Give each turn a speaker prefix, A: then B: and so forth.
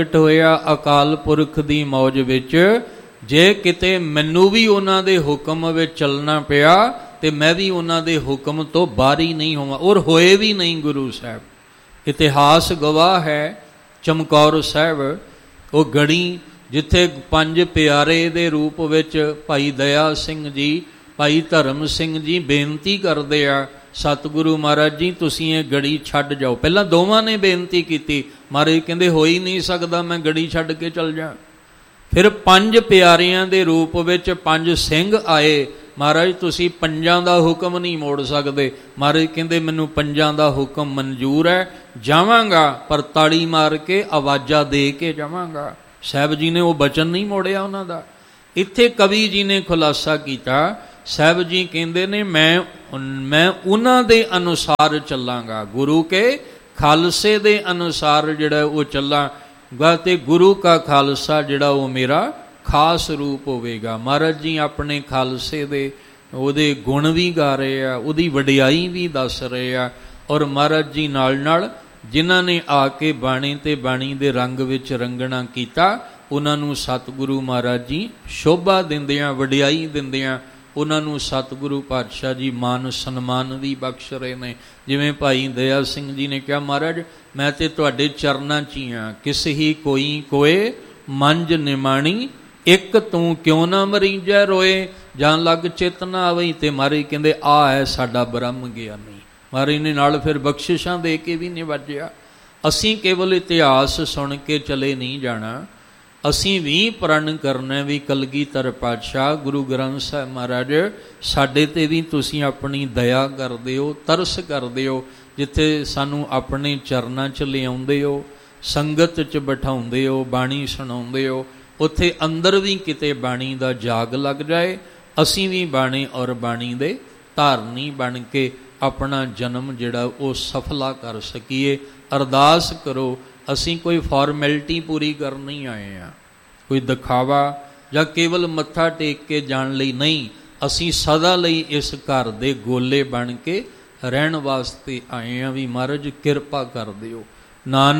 A: ਹੋਇਆ ਅਕਾਲ ਪੁਰਖ ਦੀ ਮੌਜ ਵਿੱਚ। ਜੇ ਕਿਤੇ ਮੈਨੂੰ ਵੀ ਉਹਨਾਂ ਦੇ ਹੁਕਮ ਵਿੱਚ ਚੱਲਣਾ ਪਿਆ ਤੇ ਮੈਂ ਵੀ ਉਹਨਾਂ ਦੇ ਹੁਕਮ ਤੋਂ ਬਾਹਰੀ ਨਹੀਂ ਹੋਵਾਂ, ਔਰ ਹੋਏ ਵੀ ਨਹੀਂ ਗੁਰੂ ਸਾਹਿਬ। ਇਤਿਹਾਸ ਗਵਾਹ ਹੈ। ਚਮਕੌਰ ਸਾਹਿਬ ਉਹ ਗੜੀ ਜਿੱਥੇ ਪੰਜ ਪਿਆਰੇ ਦੇ ਰੂਪ ਵਿੱਚ ਭਾਈ ਦਇਆ ਸਿੰਘ ਜੀ, ਭਾਈ ਧਰਮ ਸਿੰਘ ਜੀ ਬੇਨਤੀ ਕਰਦੇ ਆ, ਸਤਿਗੁਰੂ ਮਹਾਰਾਜ ਜੀ ਤੁਸੀਂ ਇਹ ਗੜੀ ਛੱਡ ਜਾਓ। ਪਹਿਲਾਂ ਦੋਵਾਂ ਨੇ ਬੇਨਤੀ ਕੀਤੀ, ਮਹਾਰਾਜ ਕਹਿੰਦੇ ਹੋ ਹੀ ਨਹੀਂ ਸਕਦਾ, ਮੈਂ ਗੜੀ ਛੱਡ ਕੇ ਚੱਲ ਜਾ। ਫਿਰ ਪੰਜ ਪਿਆਰਿਆਂ ਦੇ ਰੂਪ ਵਿੱਚ ਪੰਜ ਸਿੰਘ ਆਏ, ਮਹਾਰਾਜ ਤੁਸੀਂ ਪੰਜਾਂ ਦਾ ਹੁਕਮ ਨਹੀਂ ਮੋੜ ਸਕਦੇ। ਮਹਾਰਾਜ ਕਹਿੰਦੇ ਮੈਨੂੰ ਪੰਜਾਂ ਦਾ ਹੁਕਮ ਮਨਜ਼ੂਰ ਹੈ, ਜਾਵਾਂਗਾ ਪਰ ਤਾੜੀ ਮਾਰ ਕੇ ਆਵਾਜ਼ਾਂ ਦੇ ਕੇ ਜਾਵਾਂਗਾ। ਸਾਹਿਬ ਜੀ ਨੇ ਉਹ ਬਚਨ ਨਹੀਂ ਮੋੜਿਆ ਉਹਨਾਂ ਦਾ। ਇੱਥੇ ਕਵੀ ਜੀ ਨੇ ਖੁਲਾਸਾ ਕੀਤਾ, ਸਾਹਿਬ ਜੀ ਕਹਿੰਦੇ ਨੇ ਮੈਂ ਉਹਨਾਂ ਦੇ ਅਨੁਸਾਰ ਚੱਲਾਂਗਾ, ਗੁਰੂ ਕੇ ਖਾਲਸੇ ਦੇ ਅਨੁਸਾਰ ਜਿਹੜਾ ਉਹ ਚੱਲਾਂਗਾ, ਤੇ ਗੁਰੂ ਕਾ ਖਾਲਸਾ ਜਿਹੜਾ ਉਹ ਮੇਰਾ ਖਾਸ ਰੂਪ ਹੋਵੇਗਾ। ਮਹਾਰਾਜ ਜੀ ਆਪਣੇ ਖਾਲਸੇ ਦੇ ਉਹਦੇ ਗੁਣ ਵੀ ਗਾ ਰਹੇ ਆ, ਉਹਦੀ ਵਡਿਆਈ ਵੀ ਦੱਸ ਰਹੇ ਆ। ਔਰ ਮਹਾਰਾਜ ਜੀ ਨਾਲ ਨਾਲ ਜਿਨ੍ਹਾਂ ਨੇ ਆ ਕੇ ਬਾਣੀ ਤੇ ਬਾਣੀ ਦੇ ਰੰਗ ਵਿੱਚ ਰੰਗਣਾ ਕੀਤਾ, ਉਹਨਾਂ ਨੂੰ ਸਤਿਗੁਰੂ ਮਹਾਰਾਜ ਜੀ ਸ਼ੋਭਾ ਦਿੰਦਿਆਂ, ਵਡਿਆਈ ਦਿੰਦਿਆਂ ਉਹਨਾਂ ਨੂੰ ਸਤਿਗੁਰੂ ਪਾਤਸ਼ਾਹ ਜੀ ਮਾਨ ਸਨਮਾਨ ਵੀ ਬਖਸ਼ ਰਹੇ ਨੇ। ਜਿਵੇਂ ਭਾਈ ਦਇਆ ਸਿੰਘ ਜੀ ਨੇ ਕਿਹਾ, ਮਹਾਰਾਜ ਮੈਂ ਤੇ ਤੁਹਾਡੇ ਚਰਨਾਂ 'ਚ ਹੀ ਹਾਂ, ਕਿਸ ਹੀ ਕੋਈ ਕੋਏ ਮੰਝ ਨਿਮਾਣੀ, ਇੱਕ ਤੂੰ ਕਿਉਂ ਨਾ ਮਰੀਜੈ ਰੋਏ, ਜਾਂ ਲੱਗ ਚਿਤ ਨਾ ਆਵਈ। ਤੇ ਮਹਾਰਾਜ ਕਹਿੰਦੇ ਆ ਹੈ ਸਾਡਾ ਬ੍ਰਹਮ ਗਿਆਨੀ। ਮਹਾਰਾਜ ਨੇ ਨਾਲ ਫਿਰ ਬਖਸ਼ਿਸ਼ਾਂ ਦੇ ਕੇ ਵੀ ਨਿਵਾਜਿਆ। ਅਸੀਂ ਕੇਵਲ ਇਤਿਹਾਸ ਸੁਣ ਕੇ ਚਲੇ ਨਹੀਂ ਜਾਣਾ, ਅਸੀਂ ਵੀ ਪ੍ਰਣ ਕਰਨਾ ਵੀ ਕਲਗੀਧਰ ਪਾਤਸ਼ਾਹ ਗੁਰੂ ਗ੍ਰੰਥ ਸਾਹਿਬ ਮਹਾਰਾਜ ਸਾਡੇ 'ਤੇ ਵੀ ਤੁਸੀਂ ਆਪਣੀ ਦਇਆ ਕਰਦੇ ਹੋ, ਤਰਸ ਕਰਦੇ ਹੋ। ਜਿੱਥੇ ਸਾਨੂੰ ਆਪਣੇ ਚਰਨਾਂ 'ਚ ਲਿਆਉਂਦੇ ਹੋ, ਸੰਗਤ 'ਚ ਬਿਠਾਉਂਦੇ ਹੋ, ਬਾਣੀ ਸੁਣਾਉਂਦੇ ਹੋ, ਉੱਥੇ ਅੰਦਰ ਵੀ ਕਿਤੇ ਬਾਣੀ ਦਾ ਜਾਗ ਲੱਗ ਜਾਏ। ਅਸੀਂ ਵੀ ਬਾਣੀ ਔਰ ਬਾਣੀ ਦੇ ਧਾਰਨੀ ਬਣ ਕੇ ਆਪਣਾ ਜਨਮ ਜਿਹੜਾ ਉਹ ਸਫਲਾ ਕਰ ਸਕੀਏ। ਅਰਦਾਸ ਕਰੋ, ਅਸੀਂ ਕੋਈ ਫਾਰਮੈਲਿਟੀ ਪੂਰੀ ਕਰਨ ਨਹੀਂ ਆਏ ਹਾਂ, ਕੋਈ ਦਿਖਾਵਾ ਜਾਂ ਕੇਵਲ ਮੱਥਾ ਟੇਕ ਕੇ ਜਾਣ ਲਈ ਨਹੀਂ। ਅਸੀਂ ਸਦਾ ਲਈ ਇਸ ਘਰ ਦੇ ਗੋਲੇ ਬਣ ਕੇ ਰਹਿਣ ਵਾਸਤੇ ਆਏ ਹਾਂ। ਵੀ ਮਹਾਰਾਜ ਕਿਰਪਾ ਕਰ ਦਿਓ। ਨਾਨਕ